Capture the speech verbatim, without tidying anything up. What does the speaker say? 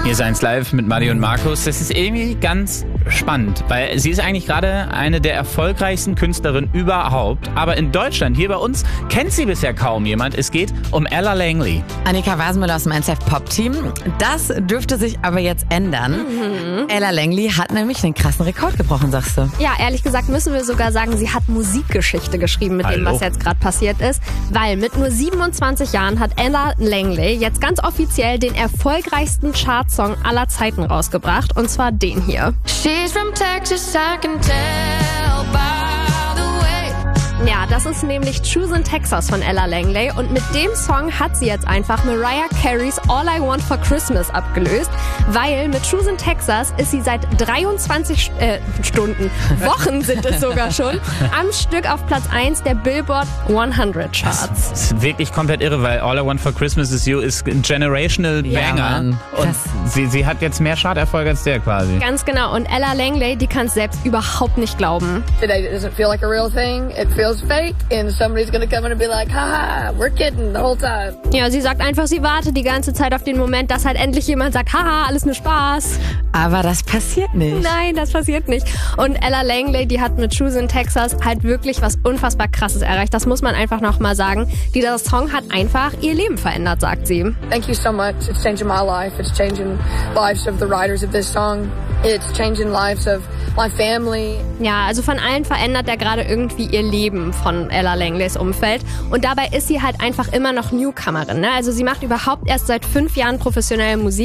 Hier ist eins live mit Maddie und Markus. Das ist irgendwie ganz spannend, weil sie ist eigentlich gerade eine der erfolgreichsten Künstlerinnen überhaupt. Aber in Deutschland, hier bei uns, kennt sie bisher kaum jemand. Es geht um Ella Langley. Annika Wasenmüller aus dem eins live Pop-Team. Das dürfte sich aber jetzt ändern. Mhm. Ella Langley hat nämlich einen krassen Rekord gebrochen, sagst du. Ja, ehrlich gesagt müssen wir sogar sagen, sie hat Musikgeschichte geschrieben mit Hallo. dem, was jetzt gerade passiert ist. Weil mit nur siebenundzwanzig Jahren hat Ella Langley jetzt ganz offiziell den erfolgreichsten Chartsong aller Zeiten rausgebracht. Und zwar den hier. She's from Texas, I can tell by the way. Ja, das ist nämlich Choosing Texas von Ella Langley. Und mit dem Song hat sie jetzt einfach Mariah Careys All I Want for Christmas abgelöst. Weil mit Choosing Texas ist sie seit dreiundzwanzig äh, Stunden, Wochen sind es sogar schon, am Stück auf Platz eins der Billboard hundert Charts. Das ist wirklich komplett irre, weil All I Want for Christmas is You ist ein generational Ja, Banger. Mann. Und sie, sie hat jetzt mehr Charterfolg als der quasi. Ganz genau. Und Ella Langley, die kann es selbst überhaupt nicht glauben. Today doesn't feel like a real thing. It feels fake, and somebody's gonna come in and be like, haha, we're kidding the whole time. Ja, sie sagt einfach, sie wartet die ganze Zeit auf den Moment, dass halt endlich jemand sagt, haha, alles nur Spaß. Aber das passiert nicht. Nein, das passiert nicht. Und Ella Langley, die hat mit Choosing Texas halt wirklich was unfassbar Krasses erreicht. Das muss man einfach nochmal sagen. Dieser Song hat einfach ihr Leben verändert, sagt sie. Thank you so much. It's changing my life. It's changing lives of the writers of this song. It's changing lives of my family. Ja, also von allen verändert er gerade irgendwie ihr Leben von Ella Langleys Umfeld. Und dabei ist sie halt einfach immer noch Newcomerin, ne? Also sie macht überhaupt erst seit fünf Jahren professionelle Musik.